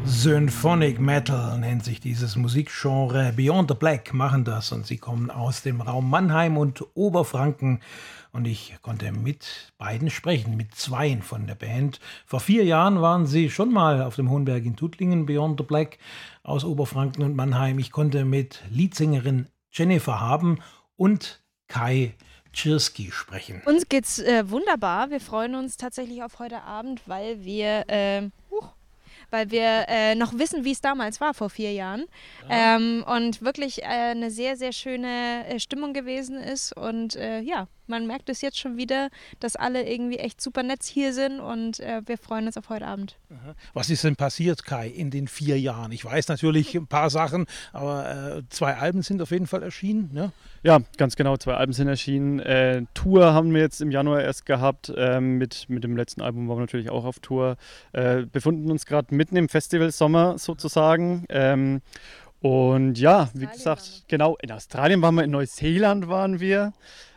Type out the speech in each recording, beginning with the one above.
Symphonic Metal nennt sich dieses Musikgenre. Beyond the Black machen das und sie kommen aus dem Raum Mannheim und Oberfranken. Und ich konnte mit beiden sprechen, mit zweien von der Band. Vor 4 Jahren waren sie schon mal auf dem Hohenberg in Tuttlingen, Beyond the Black aus Oberfranken und Mannheim. Ich konnte mit Leadsängerin Jennifer Haben und Kai Tschirski sprechen. Uns geht's wunderbar. Wir freuen uns tatsächlich auf heute Abend, weil wir noch wissen, wie es damals war vor 4 Jahren. Ja. Und wirklich eine sehr, sehr schöne Stimmung gewesen ist. Und man merkt es jetzt schon wieder, dass alle irgendwie echt super nett hier sind und wir freuen uns auf heute Abend. Was ist denn passiert, Kai, in den 4 Jahren? Ich weiß natürlich ein paar Sachen, aber 2 Alben sind auf jeden Fall erschienen, ne? Ja, ganz genau, 2 Alben sind erschienen. Tour haben wir jetzt im Januar erst gehabt. Mit dem letzten Album waren wir natürlich auch auf Tour. Befinden uns gerade mitten im Festivalsommer sozusagen. Und ja, wie gesagt, genau, in Australien waren wir, in Neuseeland waren wir.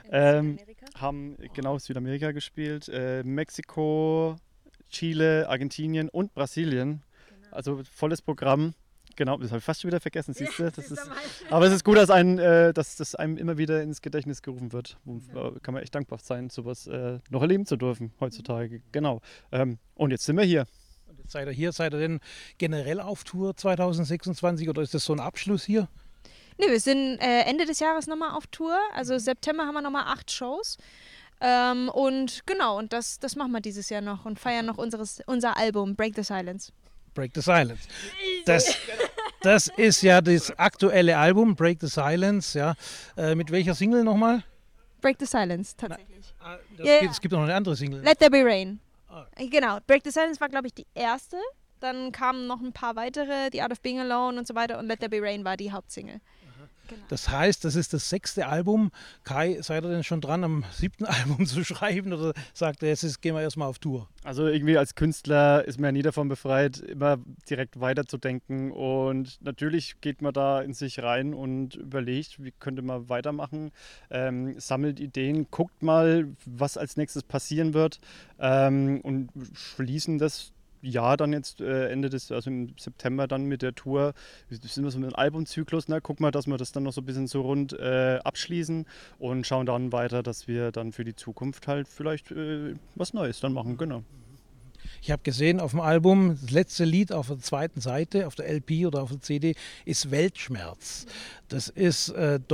Haben genau Südamerika gespielt, Mexiko, Chile, Argentinien und Brasilien. Genau. Also volles Programm. Genau, das habe ich fast schon wieder vergessen, siehst du? Aber es ist gut, dass das einem immer wieder ins Gedächtnis gerufen wird. Kann man echt dankbar sein, sowas noch erleben zu dürfen heutzutage. Genau. Und jetzt sind wir hier. Und jetzt seid ihr hier. Seid ihr denn generell auf Tour 2026 oder ist das so ein Abschluss hier? Nee, wir sind Ende des Jahres nochmal auf Tour. Also September haben wir nochmal 8 Shows. Und genau, und das machen wir dieses Jahr noch und feiern noch unser Album Break the Silence. Break the Silence. Das ist ja das aktuelle Album, Break the Silence. Ja. Mit welcher Single nochmal? Break the Silence, tatsächlich. Es gibt noch eine andere Single. Let There Be Rain. Genau, Break the Silence war, glaube ich, die erste. Dann kamen noch ein paar weitere, The Art of Being Alone und so weiter. Und Let There Be Rain war die Hauptsingle. Genau. Das heißt, das ist das 6. Album. Kai, seid ihr denn schon dran, am 7. Album zu schreiben? Oder sagt ihr, jetzt gehen wir erstmal auf Tour? Also irgendwie als Künstler ist man ja nie davon befreit, immer direkt weiterzudenken. Und natürlich geht man da in sich rein und überlegt, wie könnte man weitermachen. Sammelt Ideen, guckt mal, was als nächstes passieren wird. Und schließen das Jahr dann jetzt also im September dann mit der Tour, sind wir so mit einem Albumzyklus, ne? Gucken wir, dass wir das dann noch so ein bisschen so rund abschließen und schauen dann weiter, dass wir dann für die Zukunft halt vielleicht was Neues dann machen, genau. Ich habe gesehen auf dem Album, das letzte Lied auf der 2. Seite, auf der LP oder auf der CD, ist Weltschmerz. Das ist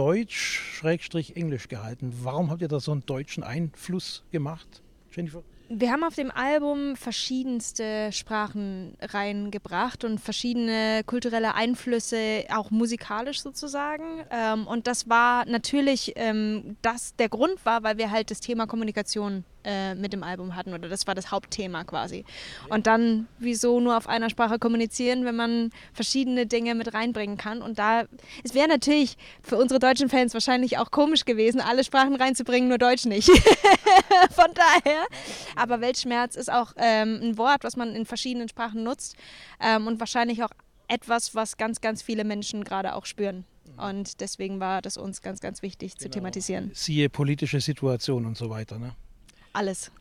deutsch-englisch gehalten. Warum habt ihr da so einen deutschen Einfluss gemacht, Jennifer? Wir haben auf dem Album verschiedenste Sprachen reingebracht und verschiedene kulturelle Einflüsse, auch musikalisch sozusagen. Und das war natürlich, der Grund war, weil wir halt das Thema Kommunikation mit dem Album hatten, oder das war das Hauptthema quasi. Und dann, wieso nur auf einer Sprache kommunizieren, wenn man verschiedene Dinge mit reinbringen kann. Und es wäre natürlich für unsere deutschen Fans wahrscheinlich auch komisch gewesen, alle Sprachen reinzubringen, nur Deutsch nicht. Von daher. Aber Weltschmerz ist auch ein Wort, was man in verschiedenen Sprachen nutzt und wahrscheinlich auch etwas, was ganz, ganz viele Menschen gerade auch spüren. Und deswegen war das uns ganz, ganz wichtig zu thematisieren. Siehe politische Situation und so weiter, ne? Alles.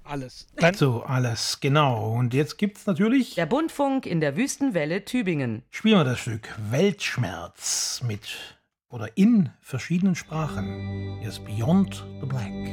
Alles, genau. Und jetzt gibt's natürlich der Bundfunk in der Wüstenwelle Tübingen. Spielen wir das Stück Weltschmerz in verschiedenen Sprachen. Hier ist Beyond the Black.